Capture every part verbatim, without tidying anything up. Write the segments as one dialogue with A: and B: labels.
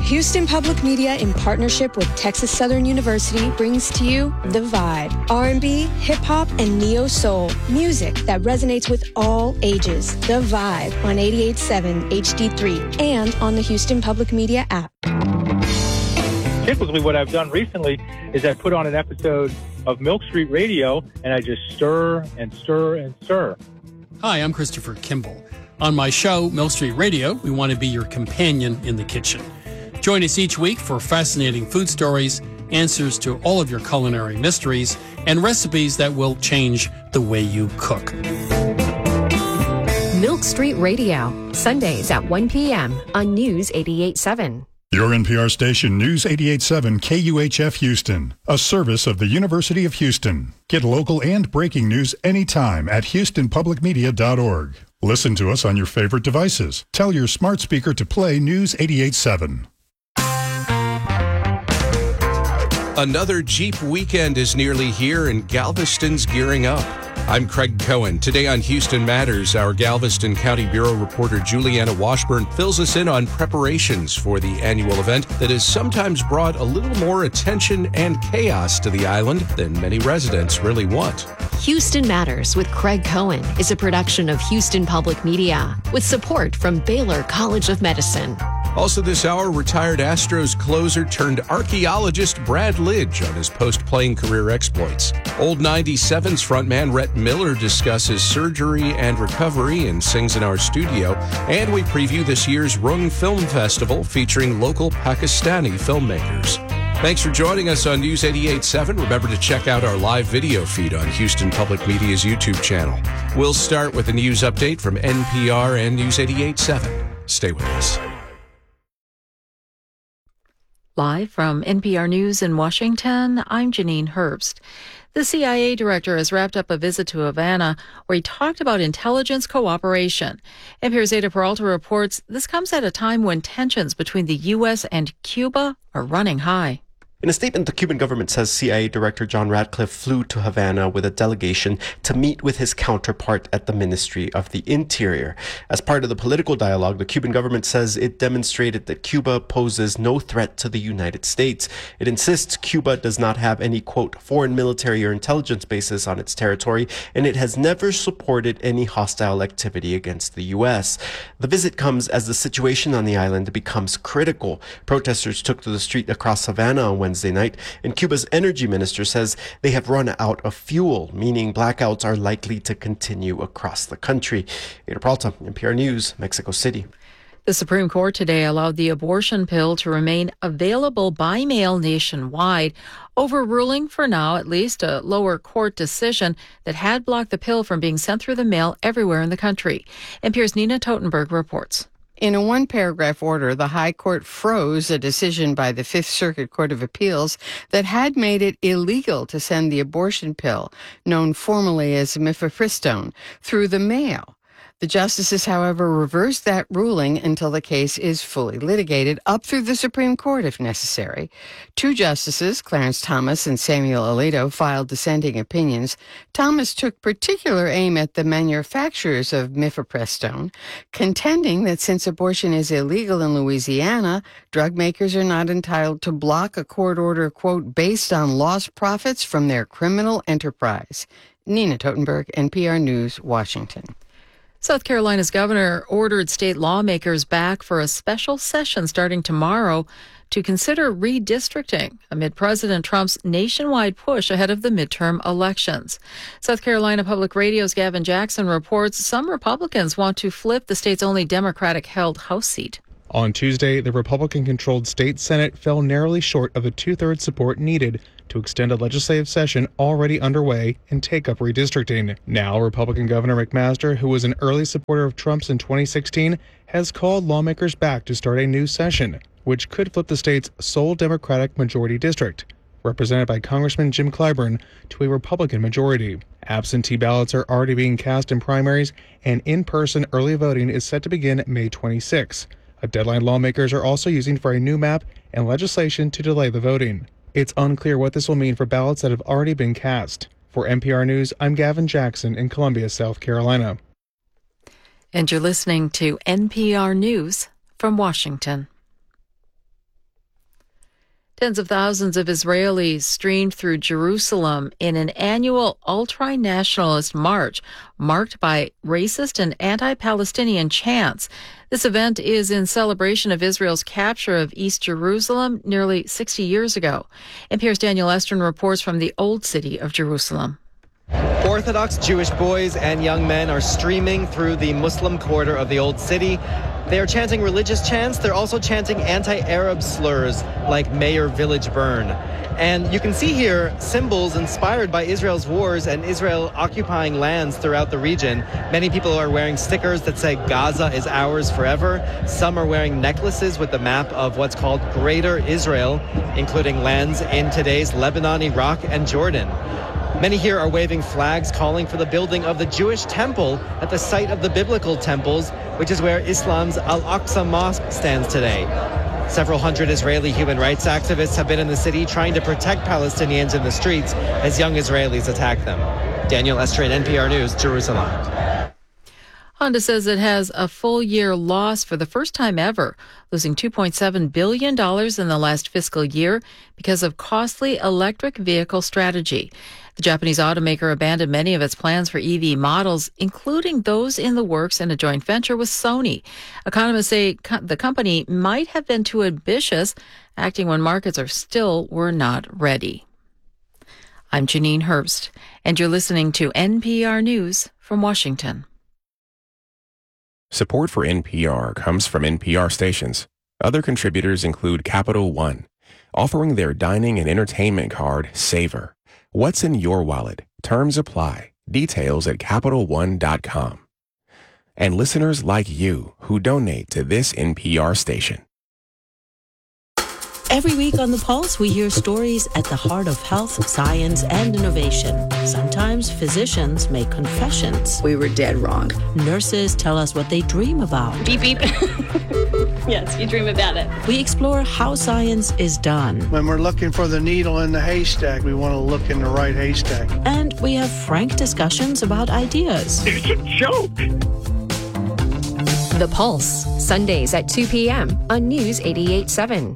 A: Houston Public Media, in partnership with Texas Southern University, brings to you The Vibe. R and B, hip-hop, and neo-soul. Music that resonates with all ages. The Vibe on eighty-eight point seven H D three and on the Houston Public Media app.
B: Typically what I've done recently is I put on an episode of Milk Street Radio and I just stir and stir and stir.
C: Hi, I'm Christopher Kimball. On my show, Milk Street Radio, we want to be your companion in the kitchen. Join us each week for fascinating food stories, answers to all of your culinary mysteries, and recipes that will change the way you cook.
D: Milk Street Radio, Sundays at one p.m. on News eighty-eight point seven.
E: Your N P R station, News eighty-eight point seven K U H F Houston, a service of the University of Houston. Get local and breaking news anytime at houston public media dot org. Listen to us on your favorite devices. Tell your smart speaker to play News eighty-eight point seven.
F: Another Jeep weekend is nearly here and Galveston's gearing up. I'm Craig Cohen. Today on Houston Matters, our Galveston County Bureau reporter Juliana Washburn fills us in on preparations for the annual event that has sometimes brought a little more attention and chaos to the island than many residents really want.
D: Houston Matters with Craig Cohen is a production of Houston Public Media with support from Baylor College of Medicine.
F: Also this hour, retired Astros closer turned archaeologist Brad Lidge on his post-playing career exploits. Old ninety-sevens frontman Rhett Miller discusses surgery and recovery and sings in our studio. And we preview this year's Rung Film Festival featuring local Pakistani filmmakers. Thanks for joining us on News eighty-eight point seven. Remember to check out our live video feed on Houston Public Media's YouTube channel. We'll start with a news update from N P R and News eighty-eight point seven. Stay with us.
G: Live from N P R News in Washington, I'm Janine Herbst. The C I A director has wrapped up a visit to Havana where he talked about intelligence cooperation. N P R's Ada Peralta reports this comes at a time when tensions between the U S and Cuba are running high.
H: In a statement, the Cuban government says C I A Director John Ratcliffe flew to Havana with a delegation to meet with his counterpart at the Ministry of the Interior. As part of the political dialogue, the Cuban government says it demonstrated that Cuba poses no threat to the United States. It insists Cuba does not have any, quote, foreign military or intelligence bases on its territory, and it has never supported any hostile activity against the U S. The visit comes as the situation on the island becomes critical. Protesters took to the street across Havana on Wednesday Wednesday night, and Cuba's energy minister says they have run out of fuel, meaning blackouts are likely to continue across the country. Ada Peralta, N P R News, Mexico City.
G: The Supreme Court today allowed the abortion pill to remain available by mail nationwide, overruling, for now at least, a lower court decision that had blocked the pill from being sent through the mail everywhere in the country. N P R's Nina Totenberg reports.
I: In a one-paragraph order, the High Court froze a decision by the Fifth Circuit Court of Appeals that had made it illegal to send the abortion pill, known formally as mifepristone, through the mail. The justices, however, reversed that ruling until the case is fully litigated, up through the Supreme Court if necessary. Two justices, Clarence Thomas and Samuel Alito, filed dissenting opinions. Thomas took particular aim at the manufacturers of mifepristone, contending that since abortion is illegal in Louisiana, drug makers are not entitled to block a court order, quote, based on lost profits from their criminal enterprise. Nina Totenberg, N P R News, Washington.
G: South Carolina's governor ordered state lawmakers back for a special session starting tomorrow to consider redistricting amid President Trump's nationwide push ahead of the midterm elections. South Carolina Public Radio's Gavin Jackson reports some Republicans want to flip the state's only Democratic-held House seat.
J: On Tuesday, the Republican-controlled state Senate fell narrowly short of the two-thirds support needed to extend a legislative session already underway and take up redistricting. Now, Republican Governor McMaster, who was an early supporter of Trump's in twenty sixteen, has called lawmakers back to start a new session, which could flip the state's sole Democratic majority district, represented by Congressman Jim Clyburn, to a Republican majority. Absentee ballots are already being cast in primaries, and in-person early voting is set to begin May twenty-sixth. A deadline lawmakers are also using for a new map and legislation to delay the voting. It's unclear what this will mean for ballots that have already been cast. For N P R News, I'm Gavin Jackson in Columbia, South Carolina.
G: And you're listening to N P R News from Washington. Tens of thousands of Israelis streamed through Jerusalem in an annual ultra-nationalist march marked by racist and anti-Palestinian chants. This event is in celebration of Israel's capture of East Jerusalem nearly sixty years ago. N P R's Daniel Estrin reports from the Old City of Jerusalem.
K: Orthodox Jewish boys and young men are streaming through the Muslim quarter of the Old City. They are chanting religious chants. They're also chanting anti-Arab slurs like Mayor Village Burn. And you can see here symbols inspired by Israel's wars and Israel occupying lands throughout the region. Many people are wearing stickers that say Gaza is ours forever. Some are wearing necklaces with the map of what's called Greater Israel, including lands in today's Lebanon, Iraq, and Jordan. Many here are waving flags calling for the building of the Jewish temple at the site of the biblical temples, which is where Islam's Al-Aqsa Mosque stands today. Several hundred Israeli human rights activists have been in the city trying to protect Palestinians in the streets as young Israelis attack them. Daniel Estrin, N P R News, Jerusalem.
G: Honda says it has a full year loss for the first time ever, losing two point seven billion dollars in the last fiscal year because of costly electric vehicle strategy. The Japanese automaker abandoned many of its plans for E V models, including those in the works in a joint venture with Sony. Economists say co- the company might have been too ambitious, acting when markets are still were not ready. I'm Janine Herbst, and you're listening to N P R News from Washington.
L: Support for N P R comes from N P R stations. Other contributors include Capital One, offering their dining and entertainment card, Savor. What's in your wallet? Terms apply. Details at Capital One dot com. And listeners like you who donate to this N P R station.
M: Every week on The Pulse, we hear stories at the heart of health, science, and innovation. Sometimes physicians make confessions.
N: We were dead wrong.
M: Nurses tell us what they dream about.
N: Beep, beep. Yes, you dream about it.
M: We explore how science is done.
O: When we're looking for the needle in the haystack, we want to look in the right haystack.
M: And we have frank discussions about ideas.
P: It's a joke.
Q: The Pulse, Sundays at two p.m. on News eighty-eight point seven.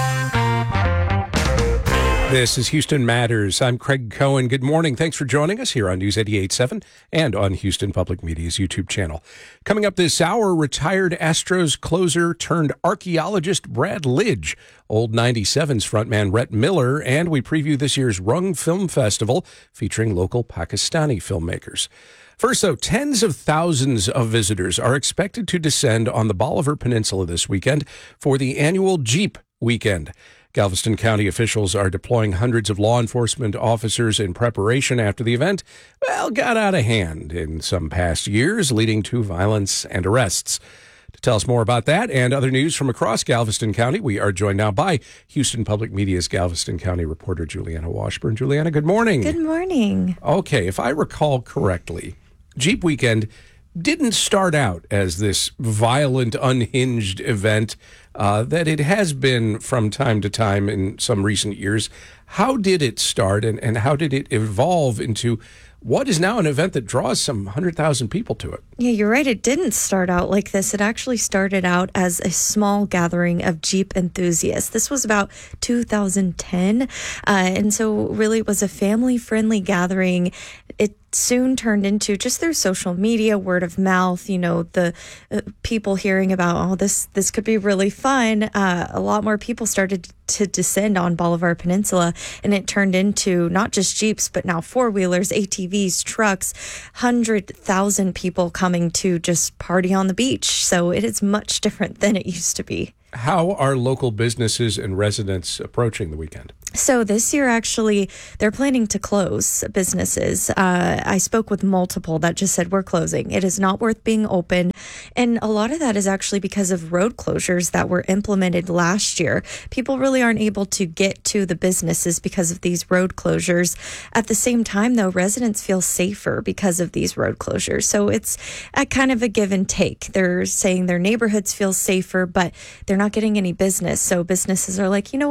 F: This is Houston Matters. I'm Craig Cohen. Good morning. Thanks for joining us here on News eighty-eight point seven and on Houston Public Media's YouTube channel. Coming up this hour, retired Astros closer turned archaeologist Brad Lidge, Old ninety-seven's frontman Rhett Miller, and we preview this year's Rung Film Festival featuring local Pakistani filmmakers. First, though, tens of thousands of visitors are expected to descend on the Bolivar Peninsula this weekend for the annual Jeep Weekend. Galveston County officials are deploying hundreds of law enforcement officers in preparation after the event, well, got out of hand in some past years, leading to violence and arrests. To tell us more about that and other news from across Galveston County, we are joined now by Houston Public Media's Galveston County reporter Juliana Washburn. Juliana, good morning.
R: Good morning.
F: Okay, if I recall correctly, Jeep Weekend didn't start out as this violent, unhinged event uh, that it has been from time to time in some recent years. How did it start, and, and how did it evolve into what is now an event that draws some one hundred thousand people to it?
R: Yeah, you're right. It didn't start out like this. It actually started out as a small gathering of Jeep enthusiasts. This was about two thousand ten. Uh, and so really it was a family-friendly gathering. It soon turned into, just through social media, word of mouth, you know, the uh, people hearing about, oh, this this could be really fun. Uh, a lot more people started to descend on Bolivar Peninsula, and it turned into not just Jeeps, but now four-wheelers, A T Vs, trucks, one hundred thousand people coming to just party on the beach. So it is much different than it used to be.
F: How are local businesses and residents approaching the weekend?
R: So this year, actually, they're planning to close businesses. Uh, I spoke with multiple that just said, we're closing. It is not worth being open. And a lot of that is actually because of road closures that were implemented last year. People really aren't able to get to the businesses because of these road closures. At the same time, though, residents feel safer because of these road closures. So it's a kind of a give and take. They're saying their neighborhoods feel safer, but they're not getting any business. So businesses are like, you know what?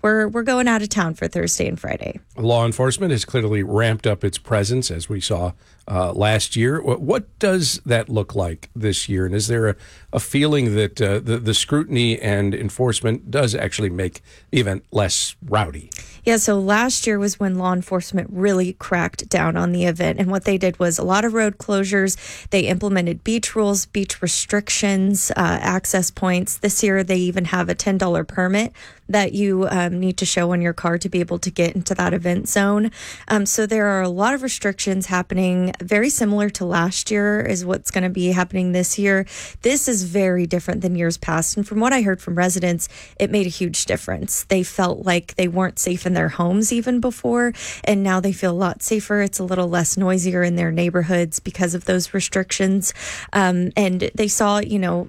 R: we're we're going out of town for Thursday and Friday.
F: Law enforcement has clearly ramped up its presence, as we saw uh, last year. What, what does that look like this year? And is there a, a feeling that uh, the, the scrutiny and enforcement does actually make the event less rowdy?
R: Yeah, so last year was when law enforcement really cracked down on the event. And what they did was a lot of road closures. They implemented beach rules, beach restrictions, uh, access points. This year, they even have a ten dollars permit that you um, need to show on your car to be able to get into that event zone. Um, so there are a lot of restrictions happening, very similar to last year is what's going to be happening this year. This is very different than years past. And from what I heard from residents, it made a huge difference. They felt like they weren't safe in their homes even before, and now they feel a lot safer. It's a little less noisier in their neighborhoods because of those restrictions. Um, and they saw, you know,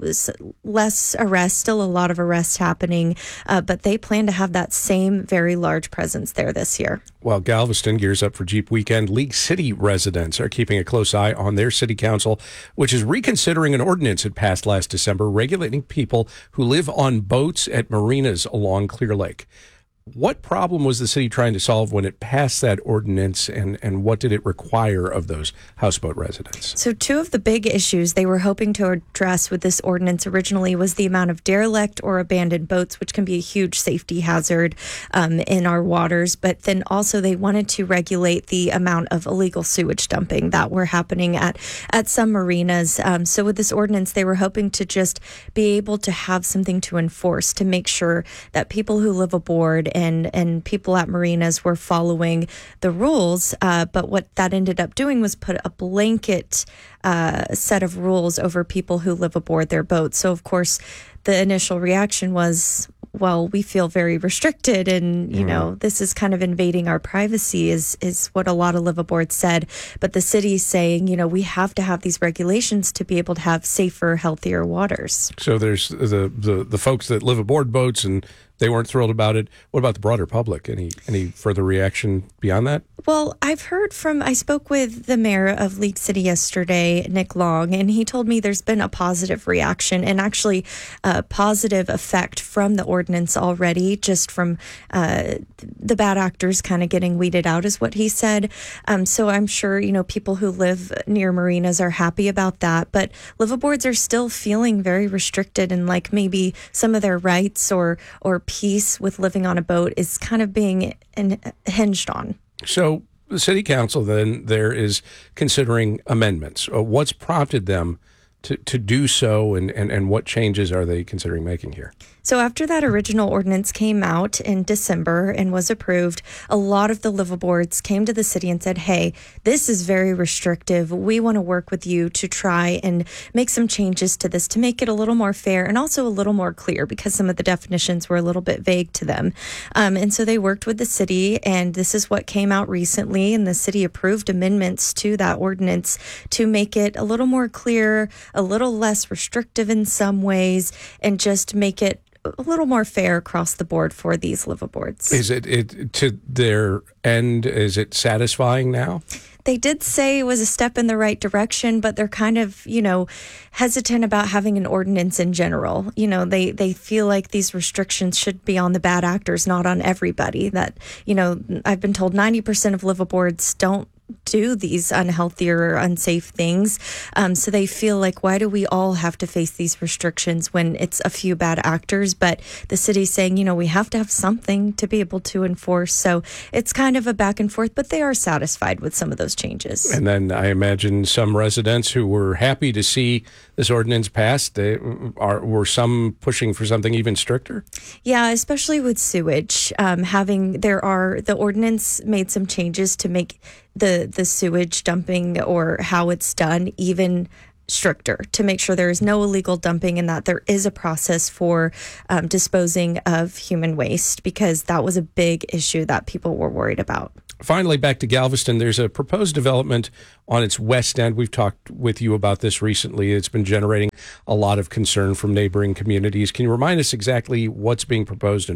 R: less arrests, still a lot of arrests happening, uh, but they plan to have that same very large presence there this year.
F: While Galveston gears up for Jeep Weekend, League City residents are keeping a close eye on their city council, which is reconsidering an ordinance it passed last December regulating people who live on boats at marinas along Clear Lake. What problem was the city trying to solve when it passed that ordinance, and, and what did it require of those houseboat residents?
R: So two of the big issues they were hoping to address with this ordinance originally was the amount of derelict or abandoned boats, which can be a huge safety hazard um, in our waters. But then also they wanted to regulate the amount of illegal sewage dumping that were happening at, at some marinas. Um, so with this ordinance, they were hoping to just be able to have something to enforce to make sure that people who live aboard and and people at marinas were following the rules. Uh, but what that ended up doing was put a blanket uh, set of rules over people who live aboard their boats. So, of course, the initial reaction was, well, we feel very restricted, and, you mm. know, this is kind of invading our privacy is, is what a lot of live aboard said. But the city's saying, you know, we have to have these regulations to be able to have safer, healthier waters.
F: So there's the, the, the folks that live aboard boats, and they weren't thrilled about it. What about the broader public? Any any further reaction beyond that?
R: Well, I've heard from, I spoke with the mayor of League City yesterday, Nick Long, and he told me there's been a positive reaction and actually a positive effect from the ordinance already, just from uh, the bad actors kind of getting weeded out is what he said. Um, so I'm sure, you know, people who live near marinas are happy about that, but liveaboards are still feeling very restricted, and like maybe some of their rights or, or peace with living on a boat is kind of being in, hinged on.
F: So the city council then there is considering amendments. Uh, what's prompted them to, to do so, and, and, and what changes are they considering making here?
R: So after that original ordinance came out in December and was approved, a lot of the liveaboards came to the city and said, hey, this is very restrictive. We want to work with you to try and make some changes to this to make it a little more fair and also a little more clear, because some of the definitions were a little bit vague to them. Um, and so they worked with the city, and this is what came out recently, and the city approved amendments to that ordinance to make it a little more clear, a little less restrictive in some ways, and just make it a little more fair across the board for these liveaboards.
F: Is it, it to their end, is it satisfying now?
R: They did say it was a step in the right direction, but they're kind of, you know, hesitant about having an ordinance in general. You know, they, they feel like these restrictions should be on the bad actors, not on everybody. That, you know, I've been told ninety percent of liveaboards don't do these unhealthy or unsafe things. Um, so they feel like, why do we all have to face these restrictions when it's a few bad actors? But the city's saying, you know, we have to have something to be able to enforce. So it's kind of a back and forth, but they are satisfied with some of those changes.
F: And then I imagine some residents who were happy to see this ordinance passed, they are, were some pushing for something even stricter?
R: Yeah, especially with sewage. Um, having, there are, the ordinance made some changes to make the the sewage dumping or how it's done even stricter, to make sure there is no illegal dumping and that there is a process for um, disposing of human waste, because that was a big issue that people were worried about.
F: Finally, back to Galveston, there's a proposed development on its west end. We've talked with you about this recently. It's been generating a lot of concern from neighboring communities. Can you remind us exactly what's being proposed and where?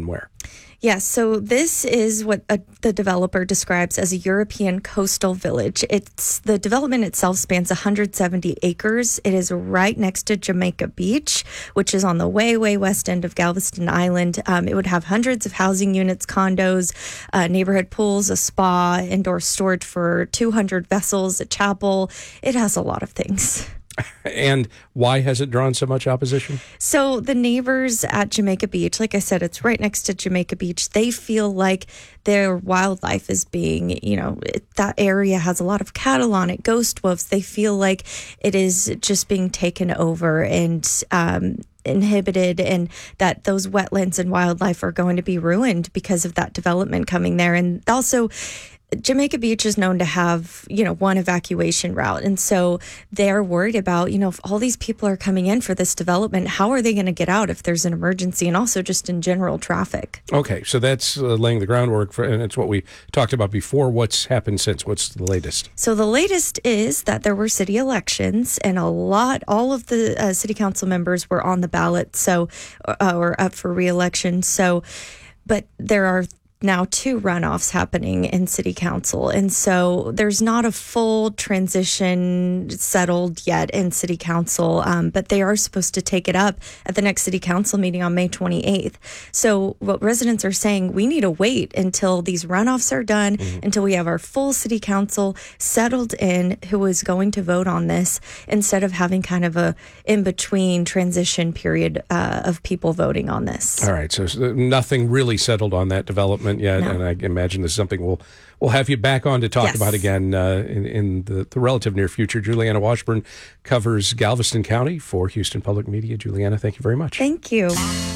R: Yes, so this is what a, the developer describes as a European coastal village. It's the development itself spans one hundred seventy acres. It is right next to Jamaica Beach, which is on the way, way west end of Galveston Island. Um, it would have hundreds of housing units, condos, uh, neighborhood pools, a spa, indoor storage for two hundred vessels, a chapel. It has a lot of things.
F: And why has it drawn so much opposition?
R: So the neighbors at Jamaica Beach, like I said, it's right next to Jamaica Beach. They feel like their wildlife is being, you know, it, that area has a lot of cattle on it, ghost wolves. They feel like it is just being taken over and um, inhibited, and that those wetlands and wildlife are going to be ruined because of that development coming there. And also, Jamaica Beach is known to have, you know, one evacuation route. And so they're worried about, you know, if all these people are coming in for this development, how are they going to get out if there's an emergency, and also just in general traffic?
F: Okay, so that's uh, laying the groundwork for, and it's what we talked about before. What's happened since? What's the latest?
R: So the latest is that there were city elections, and a lot, all of the uh, city council members were on the ballot, so, uh, or up for re-election. So, but there are now two runoffs happening in city council. And so there's not a full transition settled yet in city council, um, but they are supposed to take it up at the next city council meeting on May twenty-eighth. So what residents are saying, we need to wait until these runoffs are done, mm-hmm. until we have our full city council settled in who is going to vote on this, instead of having kind of a in-between transition period uh, of people voting on this.
F: All right, so nothing really settled on that development yet,
R: No.
F: and I imagine this is something we'll we'll have you back on to talk
R: Yes.
F: about again uh, in, in the, the relative near future. Juliana Washburn covers Galveston County for Houston Public Media. Juliana, thank you very much.
R: Thank you.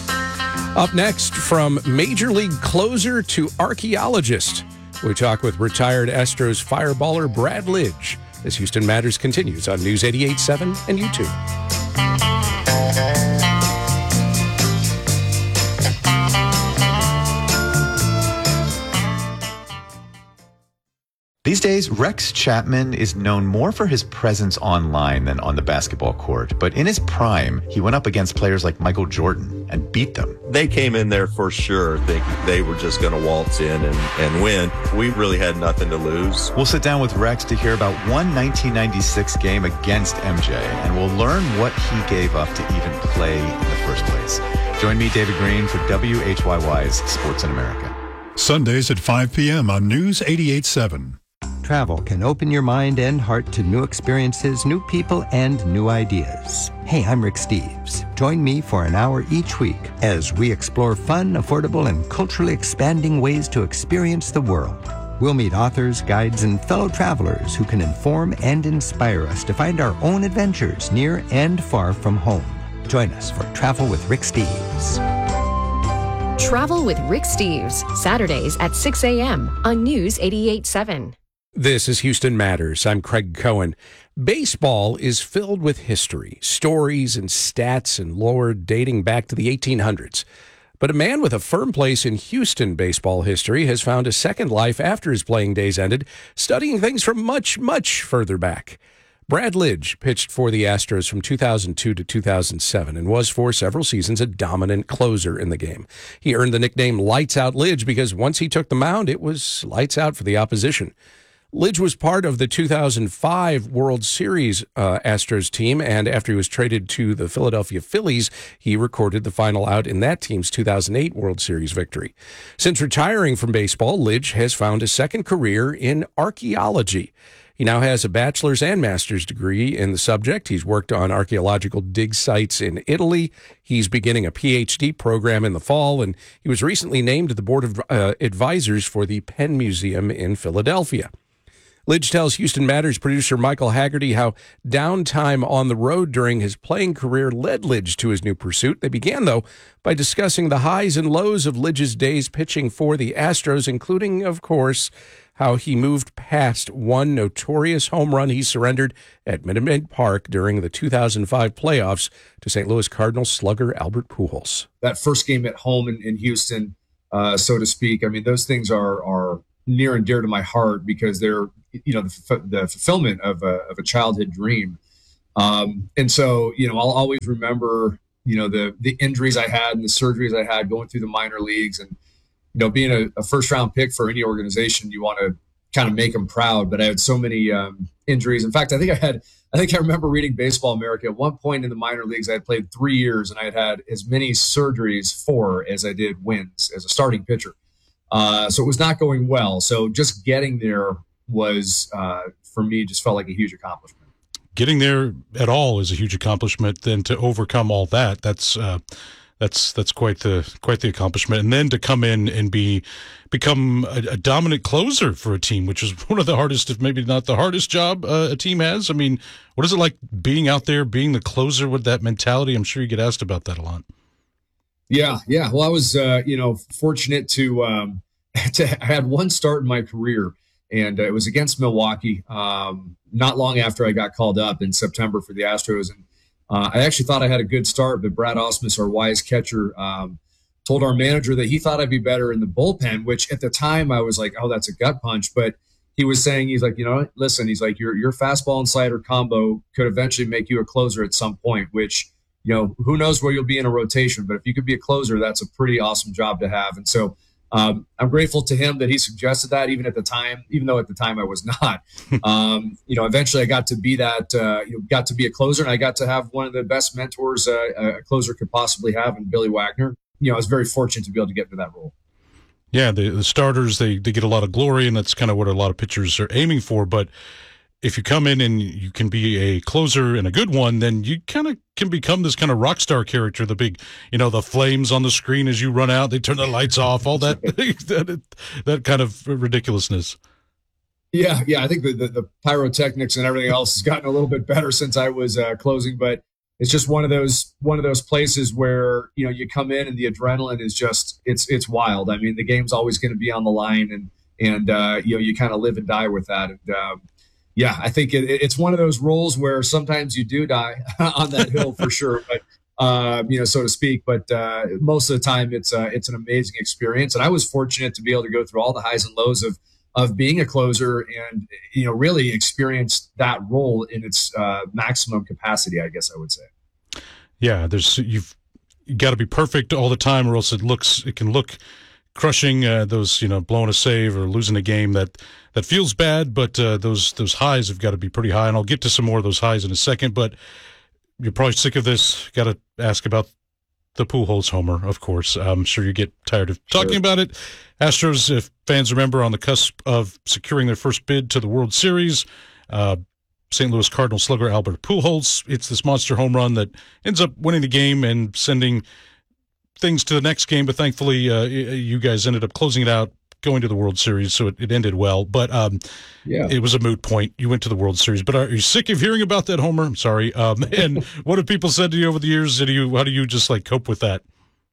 F: Up next, from Major League closer to archaeologist, we talk with retired Astros fireballer Brad Lidge as Houston Matters continues on News eighty-eight point seven and YouTube.
P: These days, Rex Chapman is known more for his presence online than on the basketball court. But in his prime, he went up against players like Michael Jordan and beat them.
S: They came in there for sure thinking they were just going to waltz in and, and win. We really had nothing to lose.
P: We'll sit down with Rex to hear about one nineteen ninety-six game against M J, and we'll learn what he gave up to even play in the first place. Join me, David Green, for W H Y Y's Sports in America.
E: Sundays at five p.m. on News eighty-eight point seven.
T: Travel can open your mind and heart to new experiences, new people, and new ideas. Hey, I'm Rick Steves. Join me for an hour each week as we explore fun, affordable, and culturally expanding ways to experience the world. We'll meet authors, guides, and fellow travelers who can inform and inspire us to find our own adventures near and far from home. Join us for Travel with Rick Steves.
Q: Travel with Rick Steves, Saturdays at six a.m. on News eighty-eight point seven.
F: This is Houston Matters. I'm Craig Cohen. Baseball is filled with history, stories, and stats and lore dating back to the eighteen hundreds. But a man with a firm place in Houston baseball history has found a second life after his playing days ended, studying things from much, much further back. Brad Lidge pitched for the Astros from two thousand two to two thousand seven and was for several seasons a dominant closer in the game. He earned the nickname Lights Out Lidge because once he took the mound, it was lights out for the opposition. Lidge was part of the two thousand five World Series uh, Astros team, and after he was traded to the Philadelphia Phillies, he recorded the final out in that team's two thousand eight World Series victory. Since retiring from baseball, Lidge has found a second career in archaeology. He now has a bachelor's and master's degree in the subject. He's worked on archaeological dig sites in Italy. He's beginning a P H D program in the fall, and he was recently named to the board of uh, advisors for the Penn Museum in Philadelphia. Lidge tells Houston Matters producer Michael Haggerty how downtime on the road during his playing career led Lidge to his new pursuit. They began, though, by discussing the highs and lows of Lidge's days pitching for the Astros, including, of course, how he moved past one notorious home run he surrendered at Minute Maid Park during the two thousand five playoffs to Saint Louis Cardinals slugger Albert Pujols.
U: That first game at home in, in Houston, uh, so to speak, I mean, those things are are near and dear to my heart because they're, you know, the, the fulfillment of a, of a childhood dream. Um, and so, you know, I'll always remember, you know, the, the injuries I had and the surgeries I had going through the minor leagues and, you know, being a, a first round pick for any organization, you want to kind of make them proud. But I had so many um, injuries. In fact, I think I had, I think I remember reading Baseball America. At one point in the minor leagues, I had played three years and I had had as many surgeries for as I did wins as a starting pitcher. Uh, so it was not going well. So just getting there was, uh, for me, just felt like a huge accomplishment.
A: Getting there at all is a huge accomplishment. Then to overcome all that, that's uh, that's that's quite the quite the accomplishment. And then to come in and be become a, a dominant closer for a team, which is one of the hardest, if maybe not the hardest job uh, a team has. I mean, what is it like being out there, being the closer with that mentality? I'm sure you get asked about that a lot.
U: Yeah, yeah. Well, I was, uh, you know, fortunate to, um, to I had one start in my career, and uh, it was against Milwaukee. Um, not long after I got called up in September for the Astros, and uh, I actually thought I had a good start, but Brad Ausmus, our wise catcher, um, told our manager that he thought I'd be better in the bullpen. Which at the time I was like, "Oh, that's a gut punch," but he was saying, he's like, you know, listen, he's like, your your fastball and slider combo could eventually make you a closer at some point, which, you know, who knows where you'll be in a rotation, but if you could be a closer, that's a pretty awesome job to have. And so um, I'm grateful to him that he suggested that, even at the time, even though at the time I was not. um, you know, eventually I got to be that, uh, you know, got to be a closer, and I got to have one of the best mentors uh, a closer could possibly have in Billy Wagner. You know, I was very fortunate to be able to get into that role.
A: Yeah, the, the starters, they, they get a lot of glory, and that's kind of what a lot of pitchers are aiming for. But if you come in and you can be a closer and a good one, then you kind of can become this kind of rock star character, the big, you know, the flames on the screen as you run out, they turn the lights off, all that, that, that kind of ridiculousness.
U: Yeah, yeah, I think the, the, the pyrotechnics and everything else has gotten a little bit better since I was uh, closing, but it's just one of those one of those places where, you know, you come in and the adrenaline is just it's it's wild. I mean, the game's always going to be on the line, and and uh, you know, you kind of live and die with that. And um, yeah, I think it, it's one of those roles where sometimes you do die on that hill for sure, but uh, you know, so to speak. But uh, most of the time, it's uh, it's an amazing experience, and I was fortunate to be able to go through all the highs and lows of of being a closer, and, you know, really experience that role in its uh, maximum capacity, I guess I would say.
A: Yeah, there's you've you got to be perfect all the time, or else it looks it can look crushing. Uh, those, you know, blowing a save or losing a game that that feels bad, but uh, those those highs have got to be pretty high. And I'll get to some more of those highs in a second. But you're probably sick of this. Got to ask about the Pujols homer, of course. I'm sure you get tired of talking sure. about it. Astros, if fans remember, on the cusp of securing their first bid to the World Series. Uh, Saint Louis Cardinal slugger Albert Pujols. It's this monster home run that ends up winning the game and sending things to the next game. But thankfully, uh, you guys ended up closing it out, going to the World Series, so it, it ended well. But um, yeah, it was a moot point. You went to the World Series. But are you sick of hearing about that homer? I'm sorry. Um, and what have people said to you over the years? How do you, how do you just like cope with that?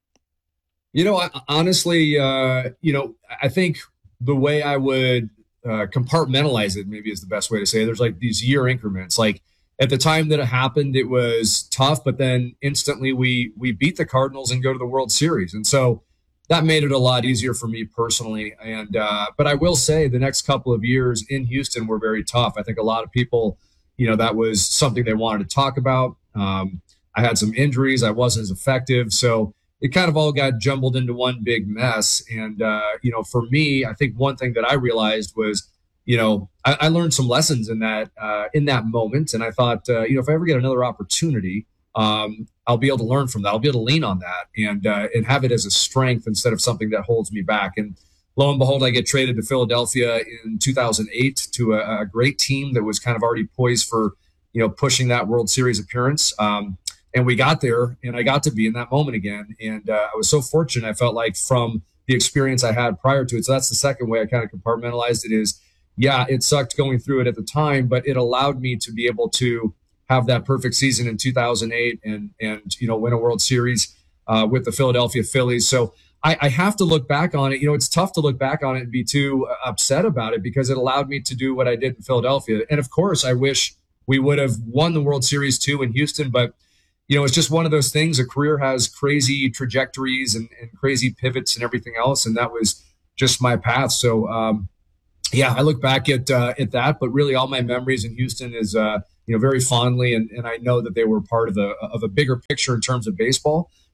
U: You know, I, honestly, uh, you know, I think the way I would uh, compartmentalize it maybe is the best way to say it. There's like these year increments. Like at the time that it happened, it was tough, but then instantly we we beat the Cardinals and go to the World Series. And so that made it a lot easier for me personally. And uh, but I will say the next couple of years in Houston were very tough. I think a lot of people, you know, that was something they wanted to talk about. Um, I had some injuries. I wasn't as effective. So it kind of all got jumbled into one big mess. And, uh, you know, for me, I think one thing that I realized was, you know, I, I learned some lessons in that, uh, in that moment. And I thought, uh, you know, if I ever get another opportunity, um, I'll be able to learn from that. I'll be able to lean on that and, uh, and have it as a strength instead of something that holds me back. And lo and behold, I get traded to Philadelphia in two thousand eight to a, a great team that was kind of already poised for, you know, pushing that World Series appearance. Um, And we got there, and I got to be in that moment again. And uh, I was so fortunate, I felt like, from the experience I had prior to it. So that's the second way I kind of compartmentalized it is, yeah, it sucked going through it at the time, but it allowed me to be able to have that perfect season in two thousand eight and, and you know, win a World Series uh, with the Philadelphia Phillies. So I, I have to look back on it. You know, it's tough to look back on it and be too upset about it because it allowed me to do what I did in Philadelphia. And, of course, I wish we would have won the World Series, too, in Houston, but you know, it's just one of those things. A career has crazy trajectories and, and crazy pivots and everything else. And that was just my path. So, um, yeah, I look back at uh, at that, but really all my memories in Houston is, uh, you know, very fondly. And, and I know that they were part of, the, of a bigger picture in terms of baseball,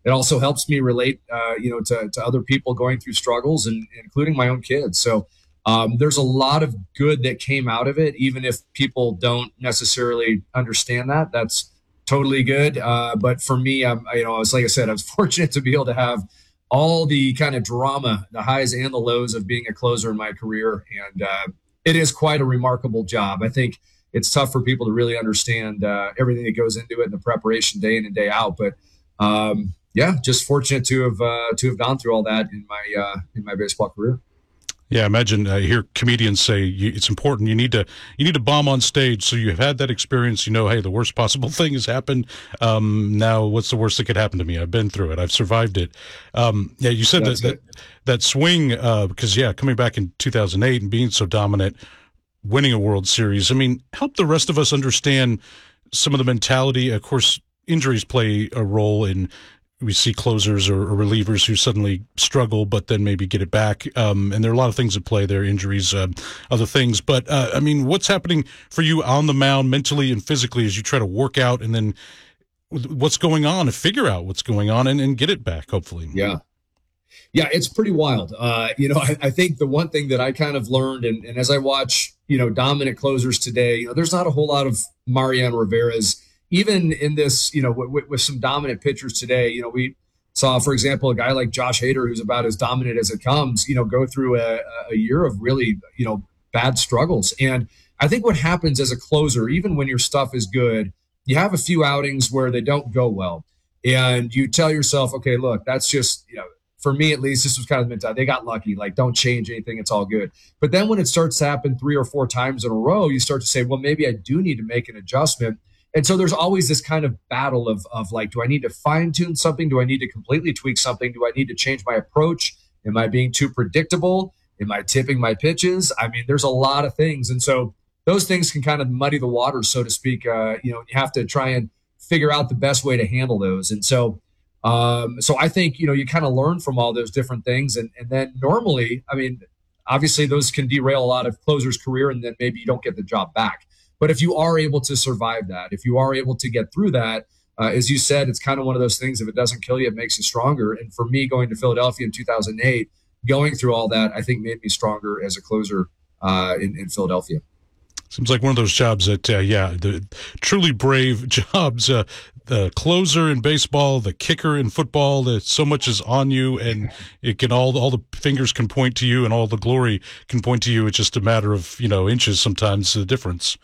U: it also helps me relate, uh, you know, to, to other people going through struggles, and including my own kids. So um, there's a lot of good that came out of it, even if people don't necessarily understand that. That's totally good. Uh, but for me, I'm, you know, it's like I said, I was fortunate to be able to have all the kind of drama, the highs and the lows of being a closer in my career. And uh, it is quite a remarkable job. I think it's tough for people to really understand uh, everything that goes into it and the preparation day in and day out. But um, yeah, just fortunate to have uh, to have gone through all that in my uh, in my baseball career.
A: Yeah, imagine uh, hear comedians say you, it's important. You need to you need to bomb on stage. So you have had that experience. You know, hey, the worst possible thing has happened. Um, now, what's the worst that could happen to me? I've been through it. I've survived it. Um, yeah, you said that, that that swing uh, because yeah, coming back in two thousand eight and being so dominant, winning a World Series. I mean, help the rest of us understand some of the mentality. Of course, injuries play a role in. We see closers or, or relievers who suddenly struggle, but then maybe get it back. Um, and there are a lot of things at play there, injuries, uh, other things. But, uh, I mean, what's happening for you on the mound mentally and physically as you try to work out and then what's going on and figure out what's going on and, and get it back, hopefully?
U: Yeah. Yeah, it's pretty wild. Uh, you know, I, I think the one thing that I kind of learned, and, and as I watch, you know, dominant closers today, you know, there's not a whole lot of Mariano Rivera's. Even in this, you know, with, with some dominant pitchers today, you know, we saw, for example, a guy like Josh Hader, who's about as dominant as it comes, you know, go through a, a year of really, you know, bad struggles. And I think what happens as a closer, even when your stuff is good, you have a few outings where they don't go well. And you tell yourself, okay, look, that's just, you know, for me at least, this was kind of the mentality. They got lucky. Like, don't change anything. It's all good. But then when it starts to happen three or four times in a row, you start to say, well, maybe I do need to make an adjustment. And so there's always this kind of battle of, of like, do I need to fine tune something? Do I need to completely tweak something? Do I need to change my approach? Am I being too predictable? Am I tipping my pitches? I mean, there's a lot of things. And so those things can kind of muddy the waters, so to speak. Uh, you know, you have to try and figure out the best way to handle those. And so, um, so I think, you know, you kind of learn from all those different things. And, and then normally, I mean, obviously those can derail a lot of closers' career, and then maybe you don't get the job back. But if you are able to survive that, if you are able to get through that, uh, as you said, it's kind of one of those things. If it doesn't kill you, it makes you stronger. And for me, going to Philadelphia in two thousand eight, going through all that, I think made me stronger as a closer uh, in, in Philadelphia.
A: Seems like one of those jobs that, uh, yeah, the truly brave jobs. Uh, the closer in baseball, the kicker in football. That so much is on you, and it can all all the fingers can point to you, and all the glory can point to you. It's just a matter of you know inches sometimes the difference.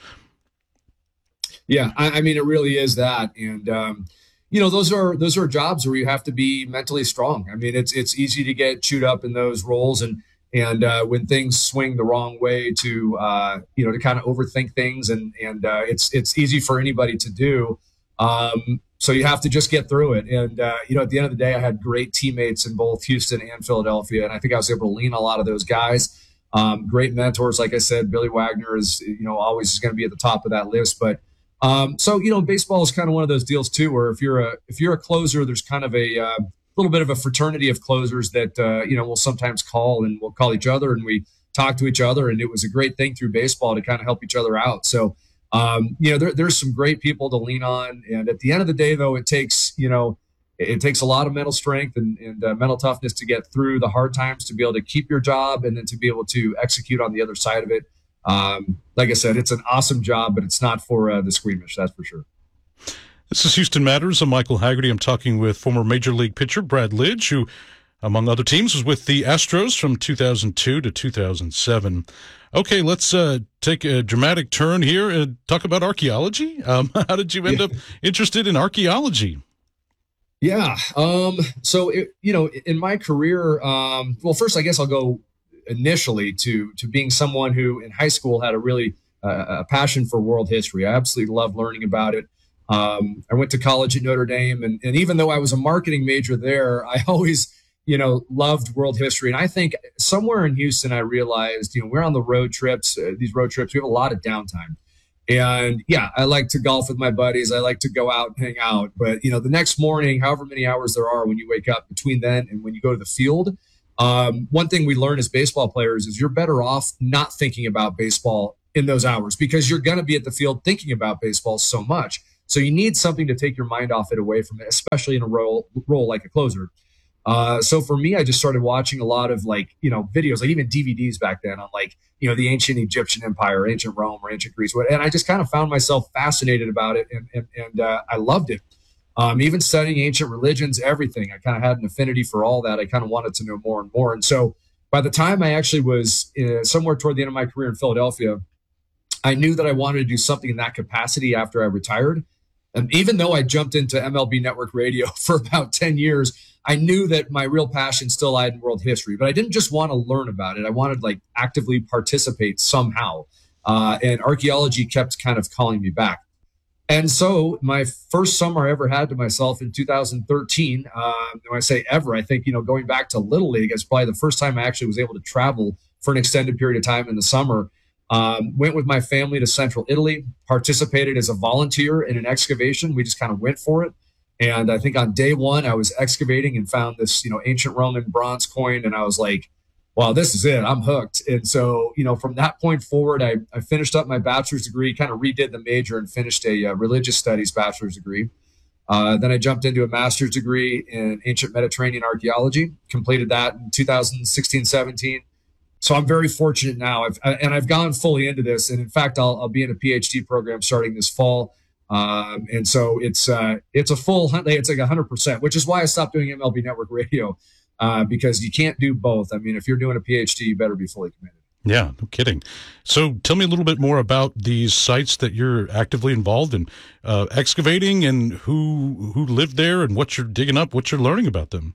U: Yeah, I, I mean, it really is that, and um, you know, those are those are jobs where you have to be mentally strong. I mean, it's it's easy to get chewed up in those roles, and and uh, when things swing the wrong way, to uh, you know, to kind of overthink things, and and uh, it's it's easy for anybody to do. Um, so you have to just get through it, and uh, you know, at the end of the day, I had great teammates in both Houston and Philadelphia, and I think I was able to lean on a lot of those guys. Um, great mentors, like I said, Billy Wagner is you know always going to be at the top of that list, but. Um, so, you know, baseball is kind of one of those deals too, where if you're a, if you're a closer, there's kind of a uh, little bit of a fraternity of closers that, uh, you know, we'll sometimes call and we'll call each other and we talk to each other. And it was a great thing through baseball to kind of help each other out. So, um, you know, there, there's some great people to lean on. And at the end of the day, though, it takes, you know, it, it takes a lot of mental strength and, and uh, mental toughness to get through the hard times, to be able to keep your job and then to be able to execute on the other side of it. Um, like I said, it's an awesome job, but it's not for uh, the squeamish, that's for sure.
A: This is Houston Matters. I'm Michael Haggerty. I'm talking with former Major League pitcher Brad Lidge, who, among other teams, was with the Astros from two thousand two to two thousand seven. Okay, let's uh, take a dramatic turn here and talk about archaeology. Um, how did you end yeah. up interested in archaeology?
U: Yeah, um, so, it, you know, in my career, um, well, first, I guess I'll go initially to to being someone who in high school had a really uh, a passion for world history. I absolutely loved learning about it. Um, I went to college at Notre Dame, and, and even though I was a marketing major there, I always, you know, loved world history. And I think somewhere in Houston, I realized, you know, we're on the road trips, uh, these road trips, we have a lot of downtime. And yeah, I like to golf with my buddies. I like to go out and hang out. But, you know, the next morning, however many hours there are when you wake up between then and when you go to the field, Um, one thing we learn as baseball players is you're better off not thinking about baseball in those hours because you're going to be at the field thinking about baseball so much. So you need something to take your mind off it, away from it, especially in a role role like a closer. Uh, so for me, I just started watching a lot of like, you know, videos, like even D V Ds back then on like, you know, the ancient Egyptian empire, ancient Rome, or ancient Greece. And I just kind of found myself fascinated about it. And, and, and uh, I loved it. Um, even studying ancient religions, everything. I kind of had an affinity for all that. I kind of wanted to know more and more. And so by the time I actually was uh, somewhere toward the end of my career in Philadelphia, I knew that I wanted to do something in that capacity after I retired. And even though I jumped into M L B Network Radio for about ten years, I knew that my real passion still lied in world history, but I didn't just want to learn about it. I wanted to like actively participate somehow. Uh, and archaeology kept kind of calling me back. And so my first summer I ever had to myself in two thousand thirteen, uh, when I say ever, I think, you know, going back to Little League, it's probably the first time I actually was able to travel for an extended period of time in the summer. Um, went with my family to central Italy, participated as a volunteer in an excavation. We just kind of went for it. And I think on day one, I was excavating and found this, you know, ancient Roman bronze coin. And I was like, wow, this is it. I'm hooked. And so, you know, from that point forward, I, I finished up my bachelor's degree, kind of redid the major and finished a uh, religious studies bachelor's degree. Uh, then I jumped into a master's degree in ancient Mediterranean archaeology, completed that in two thousand sixteen, seventeen. So I'm very fortunate now. I've, and I've gone fully into this. And in fact, I'll, I'll be in a PhD program starting this fall. Um, and so it's uh, it's a full, it's like one hundred percent, which is why I stopped doing M L B Network Radio, uh, because you can't do both. I mean, if you're doing a PhD, you better be fully committed.
A: Yeah, no kidding. So tell me a little bit more about these sites that you're actively involved in uh, excavating, and who who lived there and what you're digging up, what you're learning about them.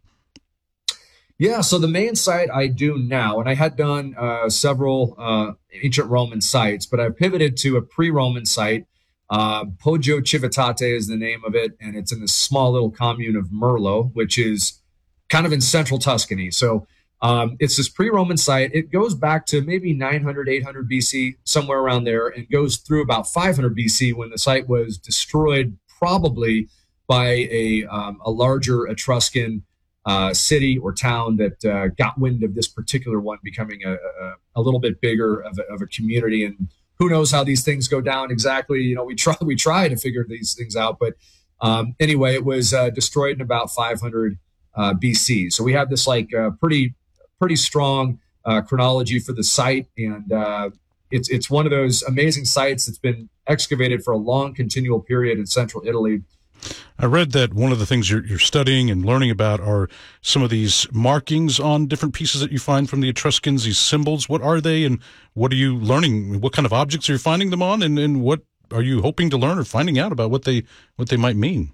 U: Yeah, so the main site I do now, and I had done uh, several uh, ancient Roman sites, but I've pivoted to a pre-Roman site. Uh, Poggio Civitate is the name of it, and it's in the small little commune of Merlo, which is kind of in central Tuscany. So um, it's this pre-Roman site. It goes back to maybe nine hundred, eight hundred B C, somewhere around there, and goes through about five hundred B C when the site was destroyed, probably by a, um, a larger Etruscan Uh, city or town that uh, got wind of this particular one becoming a, a, a little bit bigger of a, of a community. And who knows how these things go down exactly. You know, we try, we try to figure these things out. But um, anyway, it was uh, destroyed in about five hundred uh, B C. So we have this like uh, pretty, pretty strong uh, chronology for the site. And uh, it's, it's one of those amazing sites that's been excavated for a long continual period in central Italy.
A: I read that one of the things you're, you're studying and learning about are some of these markings on different pieces that you find from the Etruscans, these symbols. What are they, and what are you learning? What kind of objects are you finding them on, and, and what are you hoping to learn or finding out about what they what they might mean?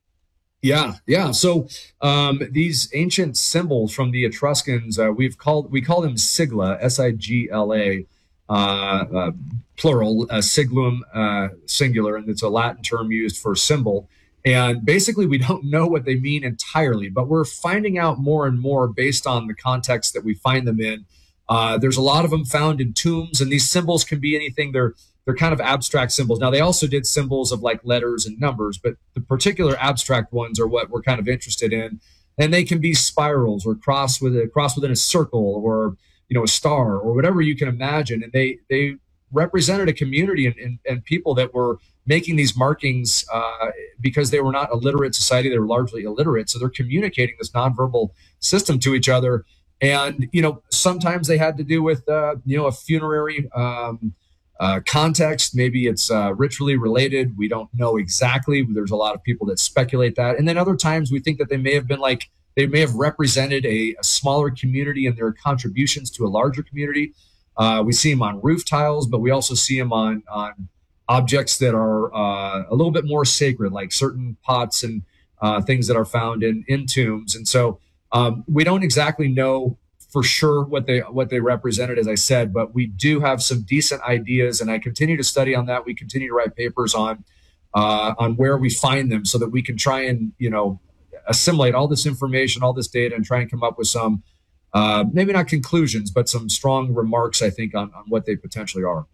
U: Yeah, yeah. So um, these ancient symbols from the Etruscans, uh, we've called we call them sigla, S I G L A, uh, uh, plural, uh, siglum, uh, singular, and it's a Latin term used for symbol. And basically, we don't know what they mean entirely, but we're finding out more and more based on the context that we find them in. Uh, there's a lot of them found in tombs, and these symbols can be anything. They're they're kind of abstract symbols. Now, they also did symbols of like letters and numbers, but the particular abstract ones are what we're kind of interested in. And they can be spirals or cross with a cross within a circle, or you know a star, or whatever you can imagine. And they they represented a community and, and, and people that were making these markings uh, because they were not a literate society. They were largely illiterate. So they're communicating this nonverbal system to each other. And, you know, sometimes they had to do with, uh, you know, a funerary um, uh, context. Maybe it's uh, ritually related. We don't know exactly. There's a lot of people that speculate that. And then other times we think that they may have been like, they may have represented a, a smaller community and their contributions to a larger community. Uh, we see them on roof tiles, but we also see them on, on objects that are uh, a little bit more sacred, like certain pots and uh, things that are found in, in tombs. And so um, we don't exactly know for sure what they what they represented, as I said, but we do have some decent ideas, and I continue to study on that. We continue to write papers on uh, on where we find them, so that we can try and you know assimilate all this information, all this data, and try and come up with some uh, maybe not conclusions, but some strong remarks, I think, on, on what they potentially are.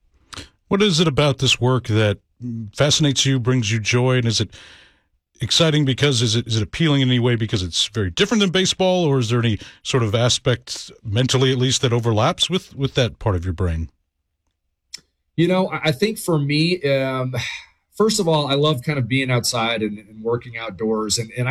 A: What is it about this work that fascinates you, brings you joy, and is it exciting because is it is it appealing in any way because it's very different than baseball, or is there any sort of aspect, mentally at least, that overlaps with, with that part of your brain?
U: You know, I think for me, um, first of all, I love kind of being outside and, and working outdoors. And, and